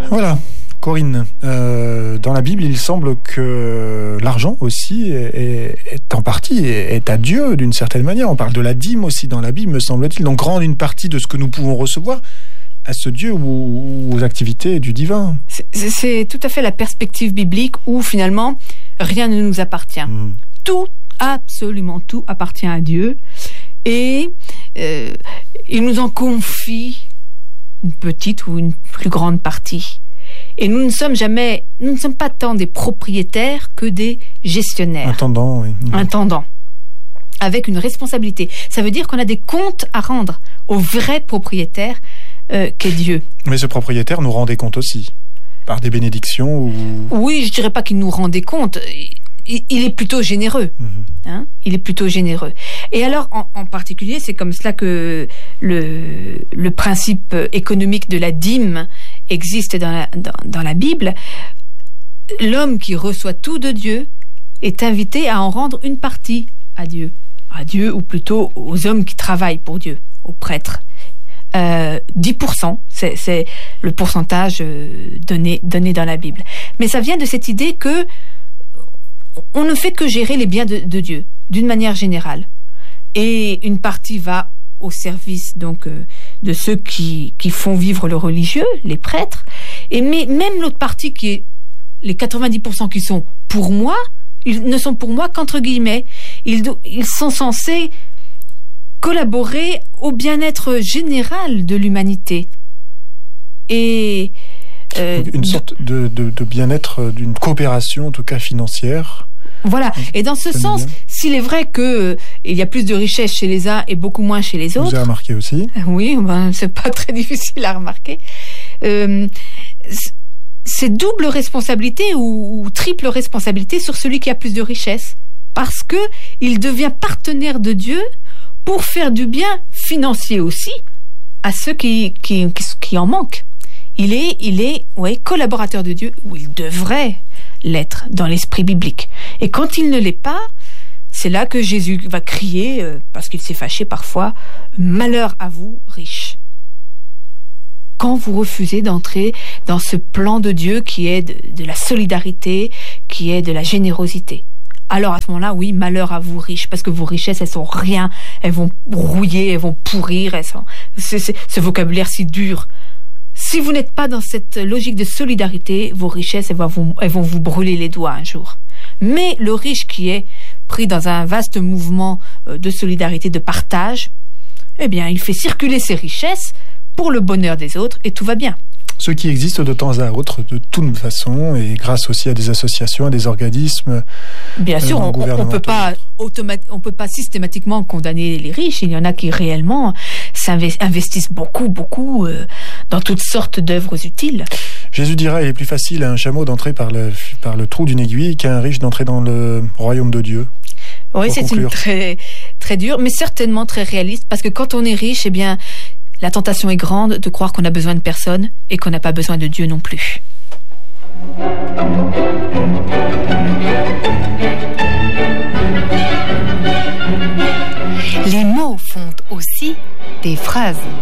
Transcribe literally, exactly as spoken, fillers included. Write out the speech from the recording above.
Voilà. Corinne, euh, dans la Bible, il semble que l'argent aussi est, est, est en partie est, est à Dieu d'une certaine manière. On parle de la dîme aussi dans la Bible, me semble-t-il. Donc rendre une partie de ce que nous pouvons recevoir à ce Dieu ou, ou aux activités du divin. C'est, c'est tout à fait la perspective biblique où finalement rien ne nous appartient. Mmh. Tout, absolument tout appartient à Dieu et euh, il nous en confie une petite ou une plus grande partie. Et nous ne sommes jamais, nous ne sommes pas tant des propriétaires que des gestionnaires. Intendants, oui. Mmh. Intendants. Avec une responsabilité. Ça veut dire qu'on a des comptes à rendre au vrai propriétaire euh, qu'est Dieu. Mais ce propriétaire nous rend des comptes aussi, par des bénédictions ou... Oui, je dirais pas qu'il nous rend des comptes. Il, il est plutôt généreux. Mmh. Hein, il est plutôt généreux. Et alors, en, en particulier, c'est comme cela que le, le principe économique de la dîme existe dans la, dans, dans la Bible. L'homme qui reçoit tout de Dieu est invité à en rendre une partie à Dieu. À Dieu, ou plutôt aux hommes qui travaillent pour Dieu, aux prêtres. Euh, dix pour cent, c'est, c'est le pourcentage donné, donné dans la Bible. Mais ça vient de cette idée que on ne fait que gérer les biens de, de Dieu, d'une manière générale. Et une partie va au service donc euh, de ceux qui, qui font vivre le religieux, les prêtres. Et mais même l'autre partie qui est les quatre-vingt-dix pour cent qui sont pour moi, ils ne sont pour moi qu'entre guillemets. Ils, ils sont censés collaborer au bien-être général de l'humanité. Et euh, une sorte de, de, de bien-être, d'une coopération en tout cas financière. Voilà. Et dans ce sens, s'il est vrai que euh, il y a plus de richesse chez les uns et beaucoup moins chez les autres. Vous avez remarqué aussi. Oui, ben c'est pas très difficile à remarquer. Euh, c'est double responsabilité ou, ou triple responsabilité sur celui qui a plus de richesse, parce que il devient partenaire de Dieu pour faire du bien financier aussi à ceux qui qui qui, qui en manquent. Il est il est ouais collaborateur de Dieu, ou il devrait l'être dans l'esprit biblique. Et quand il ne l'est pas, c'est là que Jésus va crier, euh, parce qu'il s'est fâché parfois, « Malheur à vous, riches !» Quand vous refusez d'entrer dans ce plan de Dieu qui est de, de la solidarité, qui est de la générosité. Alors à ce moment-là, oui, malheur à vous, riches, parce que vos richesses, elles sont rien, elles vont rouiller, elles vont pourrir, elles sont... c'est, c'est, ce vocabulaire si dur. Si vous n'êtes pas dans cette logique de solidarité, vos richesses, elles vont vous, elles vont vous brûler les doigts un jour. Mais le riche qui est pris dans un vaste mouvement de solidarité, de partage, eh bien, il fait circuler ses richesses pour le bonheur des autres et tout va bien. Ce qui existe de temps à autre, de toute façon, et grâce aussi à des associations, à des organismes. Bien sûr, on ne peut pas automat- on peut pas systématiquement condamner les riches. Il y en a qui réellement investissent beaucoup, beaucoup euh, dans toutes sortes d'œuvres utiles. Jésus dira, il est plus facile à un chameau d'entrer par le, par le trou d'une aiguille qu'à un riche d'entrer dans le royaume de Dieu. Oui, c'est conclure. Une très, très dure, mais certainement très réaliste, parce que quand on est riche, eh bien, la tentation est grande de croire qu'on a besoin de personne et qu'on n'a pas besoin de Dieu non plus. Les mots font aussi des phrases.